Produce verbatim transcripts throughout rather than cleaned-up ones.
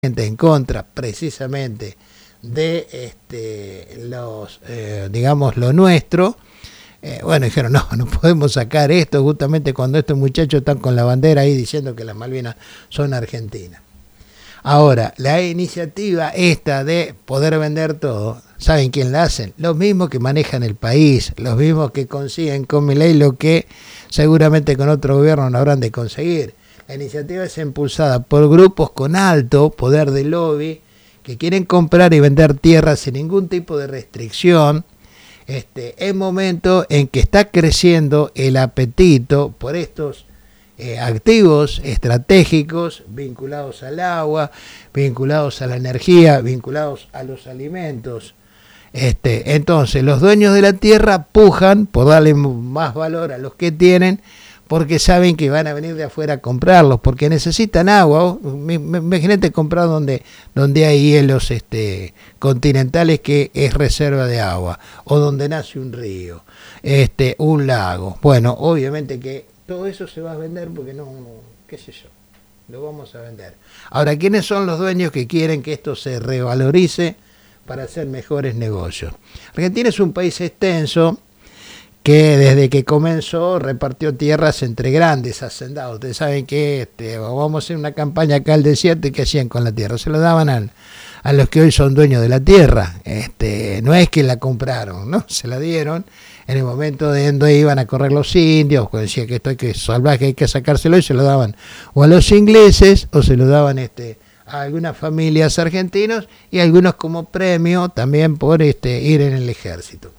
en contra precisamente de este, los, eh, digamos, lo nuestro. Eh, bueno, dijeron, no, no podemos sacar esto justamente cuando estos muchachos están con la bandera ahí diciendo que las Malvinas son argentinas. Ahora, la iniciativa esta de poder vender todo, ¿saben quién la hacen? Los mismos que manejan el país, los mismos que consiguen con Milei lo que seguramente con otro gobierno no habrán de conseguir. La iniciativa es impulsada por grupos con alto poder de lobby que quieren comprar y vender tierras sin ningún tipo de restricción. Este, en momento en que está creciendo el apetito por estos eh, activos estratégicos vinculados al agua, vinculados a la energía, vinculados a los alimentos. Este, entonces los dueños de la tierra pujan por darle más valor a los que tienen, porque saben que van a venir de afuera a comprarlos, porque necesitan agua. Imagínate comprar donde, donde hay hielos este, continentales, que es reserva de agua, o donde nace un río, este, un lago. Bueno, obviamente que todo eso se va a vender porque no, qué sé yo, lo vamos a vender. Ahora, ¿quiénes son los dueños que quieren que esto se revalorice para hacer mejores negocios? Argentina es un país extenso, que desde que comenzó repartió tierras entre grandes hacendados. Ustedes saben que este, vamos a hacer una campaña acá al desierto, y ¿qué hacían con la tierra? Se lo daban a, a los que hoy son dueños de la tierra. Este, no es que la compraron, ¿no? Se la dieron en el momento de donde iban a correr los indios, cuando decía que esto hay que salvaje, hay que sacárselo, y se lo daban o a los ingleses o se lo daban este, a algunas familias argentinos, y algunos como premio también por este, ir en el ejército.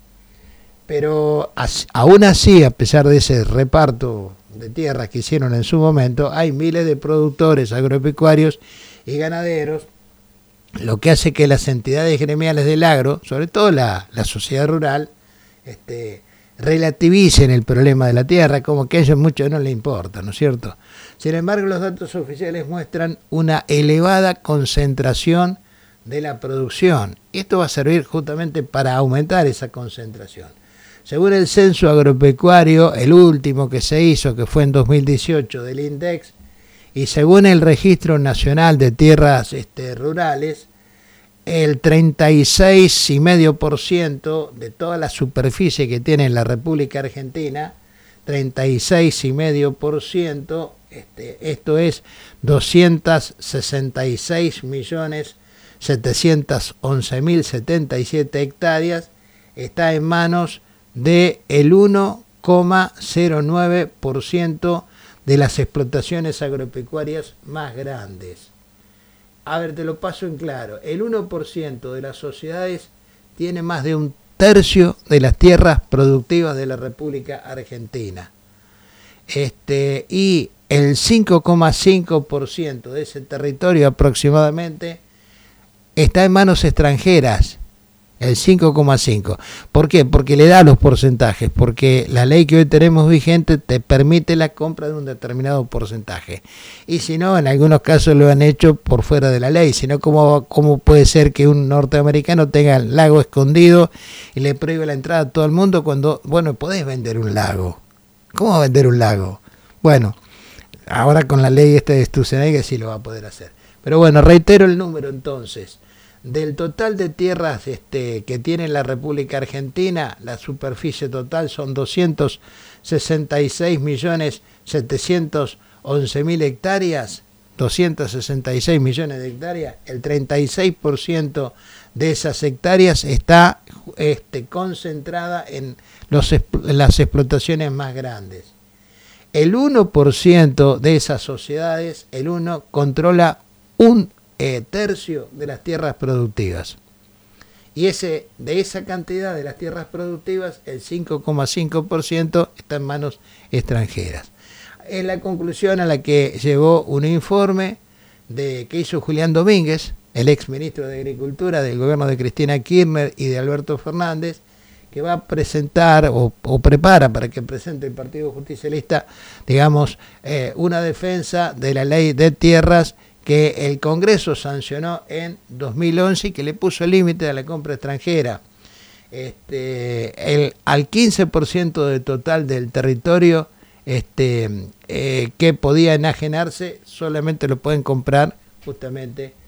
Pero aún así, a pesar de ese reparto de tierras que hicieron en su momento, hay miles de productores agropecuarios y ganaderos, lo que hace que las entidades gremiales del agro, sobre todo la, la sociedad rural, este, relativicen el problema de la tierra, como que a ellos mucho no les importa, ¿no es cierto? Sin embargo, los datos oficiales muestran una elevada concentración de la producción. Esto va a servir justamente para aumentar esa concentración. Según el censo agropecuario, el último que se hizo, que fue en dos mil dieciocho del INDEX, y según el Registro Nacional de Tierras este, Rurales, el treinta y seis coma cinco por ciento de toda la superficie que tiene la República Argentina, treinta y seis coma cinco por ciento, este, esto es doscientos sesenta y seis millones setecientos once mil setenta y siete hectáreas, está en manos del uno coma cero nueve por ciento de las explotaciones agropecuarias más grandes. A ver, te lo paso en claro. El uno por ciento de las sociedades tiene más de un tercio de las tierras productivas de la República Argentina. Este, y el cinco coma cinco por ciento de ese territorio aproximadamente está en manos extranjeras. El cinco coma cinco. ¿Por qué? Porque le da los porcentajes, porque la ley que hoy tenemos vigente te permite la compra de un determinado porcentaje. Y si no, en algunos casos lo han hecho por fuera de la ley. Si no, ¿cómo, cómo puede ser que un norteamericano tenga el lago escondido y le prohíbe la entrada a todo el mundo cuando, bueno, podés vender un lago? ¿Cómo vender un lago? Bueno, ahora con la ley esta de Sturzenegger sí lo va a poder hacer. Pero bueno, reitero el número entonces. Del total de tierras este, que tiene la República Argentina, la superficie total son doscientos sesenta y seis millones setecientos once mil hectáreas, doscientos sesenta y seis millones de hectáreas. El treinta y seis por ciento de esas hectáreas está este, concentrada en, los, en las explotaciones más grandes. El uno por ciento de esas sociedades, el uno controla un Eh, tercio de las tierras productivas, y ese de esa cantidad de las tierras productivas, el cinco coma cinco por ciento está en manos extranjeras. Es la conclusión a la que llegó un informe de que hizo Julián Domínguez, el ex ministro de Agricultura del gobierno de Cristina Kirchner y de Alberto Fernández, que va a presentar o, o prepara para que presente el Partido Justicialista, digamos, eh, una defensa de la ley de tierras que el Congreso sancionó en dos mil once y que le puso límite a la compra extranjera. Este, el, al quince por ciento del total del territorio este, eh, que podía enajenarse, solamente lo pueden comprar justamente